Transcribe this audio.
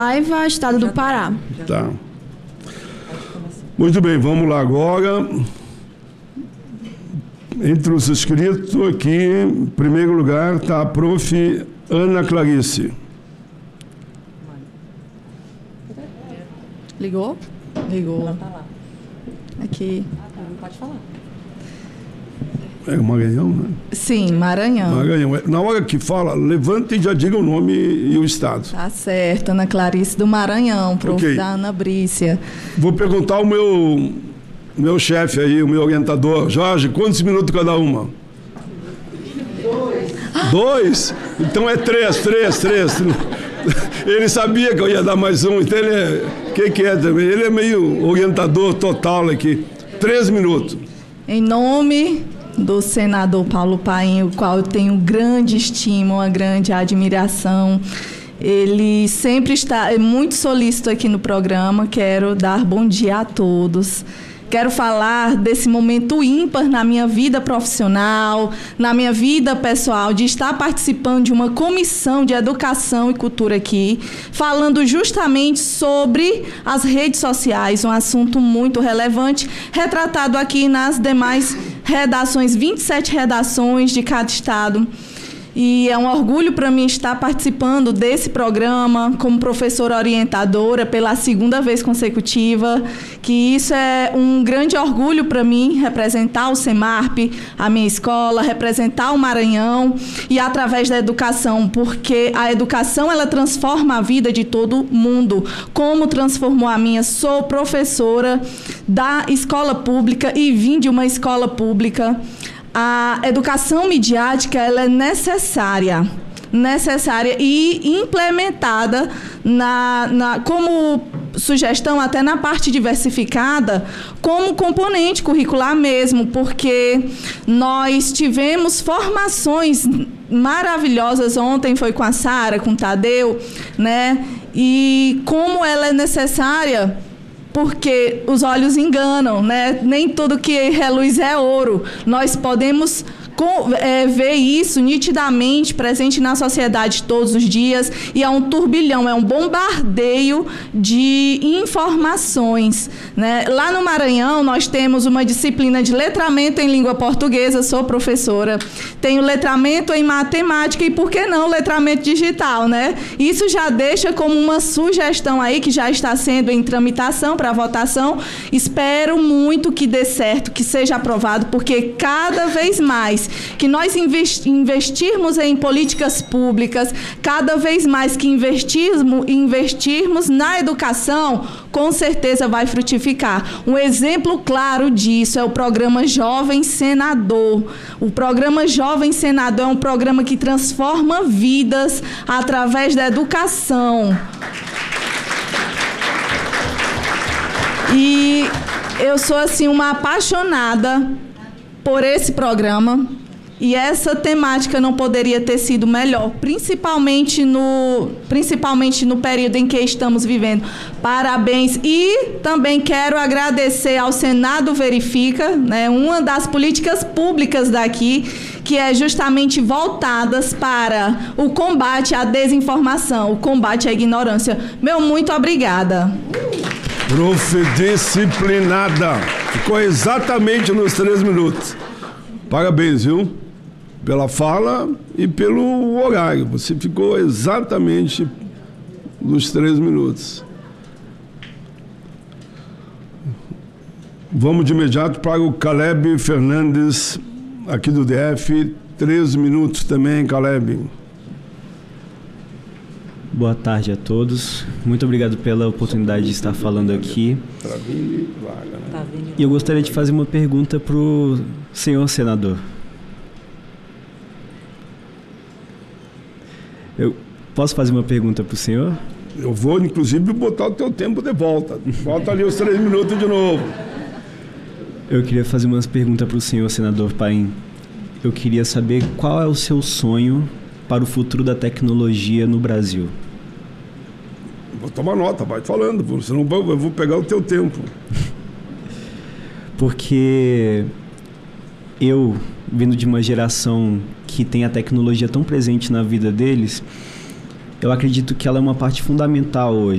Paiva, estado do Pará. Tá. Muito bem, vamos lá agora. Entre os inscritos aqui, em primeiro lugar, está a prof. Ana Clarice. Ligou? Ligou. Ela tá lá. Aqui. Pode falar. É o Maranhão, né? Sim, Maranhão. Maranhão. Na hora que fala, levanta e já diga o nome e o estado. Tá certo, Ana Clarice do Maranhão, prof. Ok. da Ana Brícia. Vou perguntar ao meu chefe aí, o meu orientador. Jorge, quantos minutos cada uma? 2? Então é 3. Ele sabia que eu ia dar mais um, então ele é... O que é também? Ele é meio orientador total aqui. 3 minutos. Em nome do senador Paulo Paim, o qual eu tenho grande estima, uma grande admiração. Ele sempre está muito solícito aqui no programa. Quero dar bom dia a todos. Quero falar desse momento ímpar na minha vida profissional, na minha vida pessoal, de estar participando de uma comissão de educação e cultura aqui, falando justamente sobre as redes sociais, um assunto muito relevante, retratado aqui nas demais redações, 27 redações de cada estado. E é um orgulho para mim estar participando desse programa como professora orientadora pela 2ª vez consecutiva, que isso é um grande orgulho para mim, representar o Semarp, a minha escola, representar o Maranhão e através da educação, porque a educação ela transforma a vida de todo mundo, como transformou a minha. Sou professora da escola pública e vim de uma escola pública. A educação midiática ela é necessária e implementada como sugestão até na parte diversificada, como componente curricular mesmo, porque nós tivemos formações maravilhosas, ontem foi com a Sara, com o Tadeu, né? E como ela é necessária, porque os olhos enganam, né? Nem tudo que reluz é ouro. Nós podemos ver isso nitidamente presente na sociedade todos os dias, e é um turbilhão, é um bombardeio de informações, né? Lá no Maranhão nós temos uma disciplina de letramento em língua portuguesa, sou professora, tenho letramento em matemática e, por que não, letramento digital, né? Isso já deixa como uma sugestão aí que já está sendo em tramitação para votação. Espero muito que dê certo, que seja aprovado, porque cada vez mais que nós investirmos em políticas públicas, cada vez mais que investirmos na educação, com certeza vai frutificar. Um exemplo claro disso é o programa Jovem Senador. O programa Jovem Senador é um programa que transforma vidas através da educação. E eu sou assim uma apaixonada por esse programa. E essa temática não poderia ter sido melhor, principalmente no período em que estamos vivendo. Parabéns. E também quero agradecer ao Senado Verifica, né, uma das políticas públicas daqui, que é justamente voltadas para o combate à desinformação, o combate à ignorância. Meu muito obrigada. Prof. disciplinada. Ficou exatamente nos 3 minutos. Parabéns, viu? Pela fala e pelo horário. Você ficou exatamente nos 3 minutos. Vamos de imediato para o Caleb Fernandes, aqui do DF. 3 minutos também, Caleb. Boa tarde a todos. Muito obrigado pela oportunidade de estar falando aqui. E eu gostaria de fazer uma pergunta para o senhor senador. Eu posso fazer uma pergunta para o senhor? Eu vou, inclusive, botar o teu tempo de volta. Volta ali os 3 minutos de novo. Eu queria fazer umas perguntas para o senhor senador Paim. Eu queria saber qual é o seu sonho para o futuro da tecnologia no Brasil. Vou tomar nota, vai falando, senão eu vou pegar o teu tempo. Porque eu, vindo de uma geração que tem a tecnologia tão presente na vida deles, eu acredito que ela é uma parte fundamental hoje.